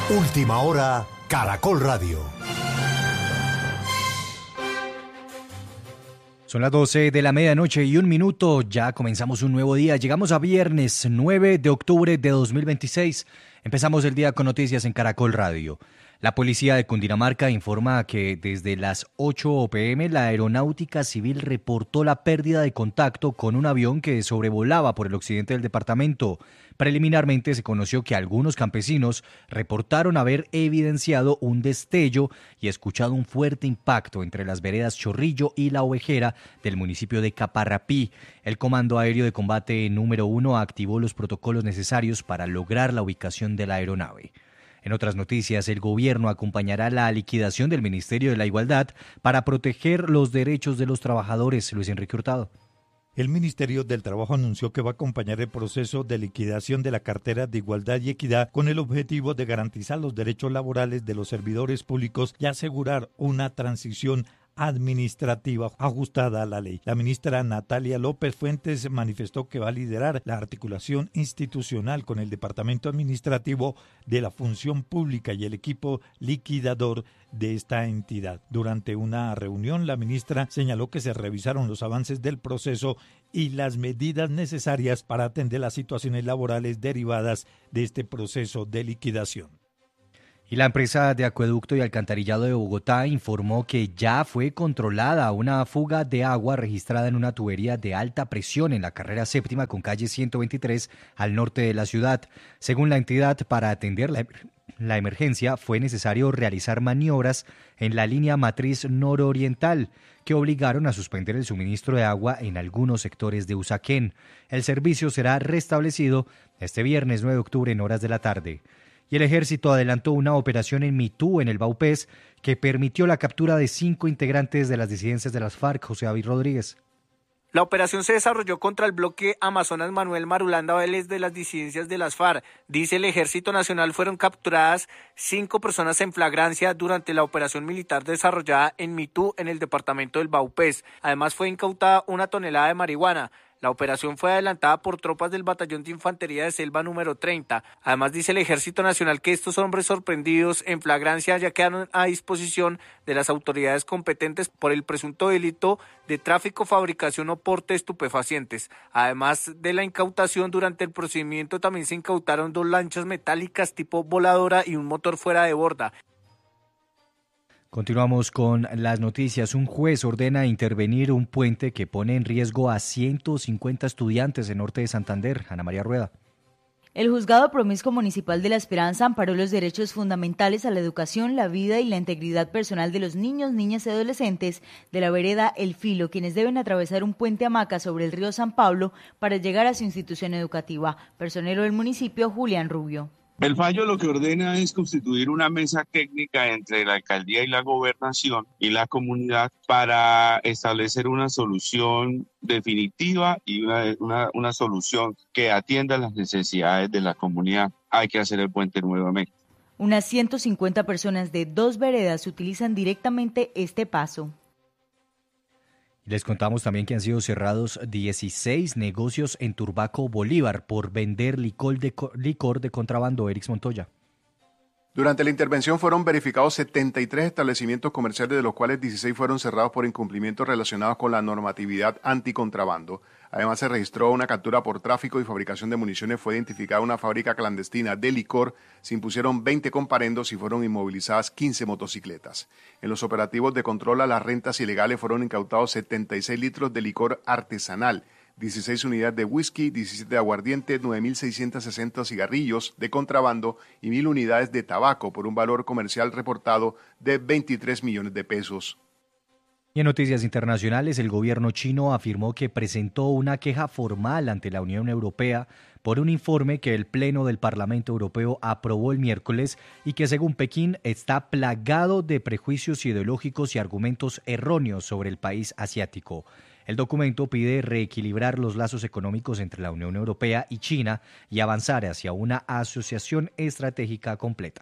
Última hora, Caracol Radio. Son las 12 de la medianoche y 1 minuto, ya comenzamos un nuevo día, llegamos a viernes 9 de octubre de 2026, empezamos el día con noticias en Caracol Radio. La policía de Cundinamarca informa que desde las 8 p.m. la Aeronáutica Civil reportó la pérdida de contacto con un avión que sobrevolaba por el occidente del departamento. Preliminarmente se conoció que algunos campesinos reportaron haber evidenciado un destello y escuchado un fuerte impacto entre las veredas Chorrillo y La Ovejera del municipio de Caparrapí. El Comando Aéreo de Combate número 1 activó los protocolos necesarios para lograr la ubicación de la aeronave. En otras noticias, el gobierno acompañará la liquidación del Ministerio de la Igualdad para proteger los derechos de los trabajadores. Luis Enrique Hurtado. El Ministerio del Trabajo anunció que va a acompañar el proceso de liquidación de la cartera de Igualdad y Equidad con el objetivo de garantizar los derechos laborales de los servidores públicos y asegurar una transición administrativa ajustada a la ley. La ministra Natalia López Fuentes manifestó que va a liderar la articulación institucional con el Departamento Administrativo de la Función Pública y el equipo liquidador de esta entidad. Durante una reunión, la ministra señaló que se revisaron los avances del proceso y las medidas necesarias para atender las situaciones laborales derivadas de este proceso de liquidación. Y la empresa de acueducto y alcantarillado de Bogotá informó que ya fue controlada una fuga de agua registrada en una tubería de alta presión en la carrera séptima con calle 123 al norte de la ciudad. Según la entidad, para atender la emergencia fue necesario realizar maniobras en la línea matriz nororiental que obligaron a suspender el suministro de agua en algunos sectores de Usaquén. El servicio será restablecido este viernes 9 de octubre en horas de la tarde. Y el ejército adelantó una operación en Mitú, en el Baupés, que permitió la captura de 5 integrantes de las disidencias de las FARC. José David Rodríguez. La operación se desarrolló contra el bloque Amazonas Manuel Marulanda Vélez de las disidencias de las FARC. Dice el Ejército Nacional fueron capturadas 5 personas en flagrancia durante la operación militar desarrollada en Mitú, en el departamento del Baupés. Además fue incautada 1 tonelada de marihuana. La operación fue adelantada por tropas del Batallón de Infantería de Selva número 30. Además, dice el Ejército Nacional que estos hombres sorprendidos en flagrancia ya quedaron a disposición de las autoridades competentes por el presunto delito de tráfico, fabricación o porte de estupefacientes. Además de la incautación, durante el procedimiento también se incautaron 2 lanchas metálicas tipo voladora y un motor fuera de borda. Continuamos con las noticias. Un juez ordena intervenir un puente que pone en riesgo a 150 estudiantes en norte de Santander. Ana María Rueda. El Juzgado Promiscuo Municipal de La Esperanza amparó los derechos fundamentales a la educación, la vida y la integridad personal de los niños, niñas y adolescentes de la vereda El Filo, quienes deben atravesar un puente hamaca sobre el río San Pablo para llegar a su institución educativa. Personero del municipio, Julián Rubio. El fallo lo que ordena es constituir una mesa técnica entre la alcaldía y la gobernación y la comunidad para establecer una solución definitiva y una solución que atienda las necesidades de la comunidad. Hay que hacer el puente nuevamente. Unas 150 personas de 2 veredas utilizan directamente este paso. Les contamos también que han sido cerrados 16 negocios en Turbaco, Bolívar, por vender licor de contrabando. Erix Montoya. Durante la intervención fueron verificados 73 establecimientos comerciales, de los cuales 16 fueron cerrados por incumplimientos relacionados con la normatividad anticontrabando. Además, se registró una captura por tráfico y fabricación de municiones, fue identificada una fábrica clandestina de licor, se impusieron 20 comparendos y fueron inmovilizadas 15 motocicletas. En los operativos de control a las rentas ilegales fueron incautados 76 litros de licor artesanal, 16 unidades de whisky, 17 de aguardiente, 9.660 cigarrillos de contrabando y 1.000 unidades de tabaco por un valor comercial reportado de 23 millones de pesos. Y en noticias internacionales, el gobierno chino afirmó que presentó una queja formal ante la Unión Europea por un informe que el Pleno del Parlamento Europeo aprobó el miércoles y que, según Pekín, está plagado de prejuicios ideológicos y argumentos erróneos sobre el país asiático. El documento pide reequilibrar los lazos económicos entre la Unión Europea y China y avanzar hacia una asociación estratégica completa.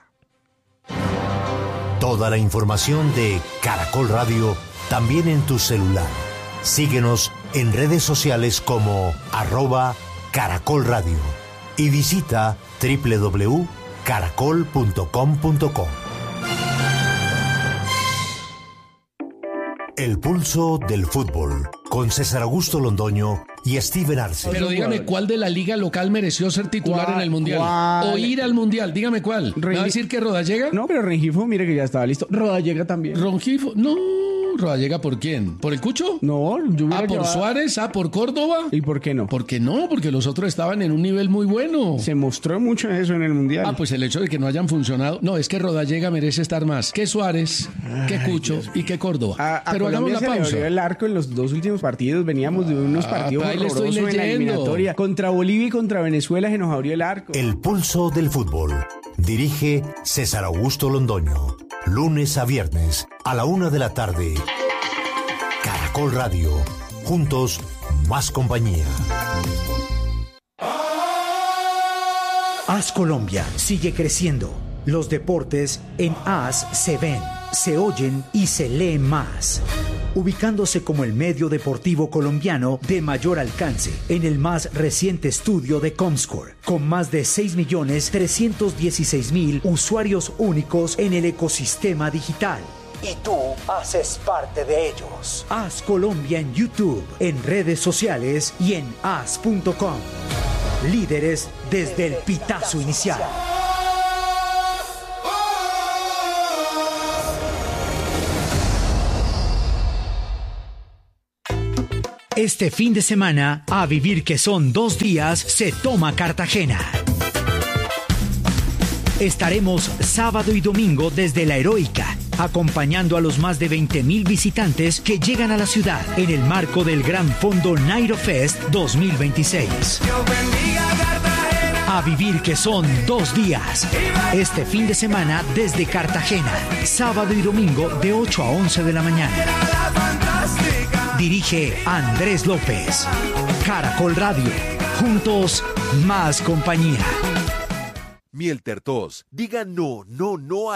Toda la información de Caracol Radio también en tu celular. Síguenos en redes sociales como @Caracol Radio y visita caracol.com.co. El pulso del fútbol, con César Augusto Londoño y Steven Arce. Pero dígame, ¿cuál de la liga local mereció ser titular en el Mundial? O ir al Mundial, dígame cuál. ¿Me va a decir que Rodallega? No, pero Rengifo, mire que ya estaba listo. Rodallega también. Rengifo, no. ¿Rodallega por quién? ¿Por el Cucho? No, yo hubiera ¿por llevado... Suárez? ¿Por Córdoba? ¿Y por qué no? ¿Por qué no? Porque los otros estaban en un nivel muy bueno. Se mostró mucho eso en el Mundial. Pues el hecho de que no hayan funcionado. No, es que Rodallega merece estar más que Suárez, que Cucho y que Córdoba. Pero hagamos la pausa. Se le abrió el arco en los 2 últimos partidos. Veníamos de unos partidos horrorosos en la eliminatoria. Contra Bolivia y contra Venezuela se nos abrió el arco. El pulso del fútbol. Dirige César Augusto Londoño. Lunes a viernes a la 1 de la tarde. Caracol Radio. Juntos, más compañía. AS Colombia sigue creciendo. Los deportes en AS se ven, se oyen y se leen más. Ubicándose como el medio deportivo colombiano de mayor alcance en el más reciente estudio de Comscore, con más de 6.316.000 usuarios únicos en el ecosistema digital. Y tú haces parte de ellos. AS Colombia en YouTube, en redes sociales y en as.com. Líderes desde el pitazo inicial. Este fin de semana, a vivir que son 2 días, se toma Cartagena. Estaremos sábado y domingo desde La Heroica, acompañando a los más de 20.000 visitantes que llegan a la ciudad en el marco del Gran Fondo Nairo Fest 2026. A vivir que son 2 días. Este fin de semana desde Cartagena, sábado y domingo de 8 a 11 de la mañana. Dirige Andrés López. Caracol Radio. Juntos, más compañía. Miel Tertos. Diga no, no, no a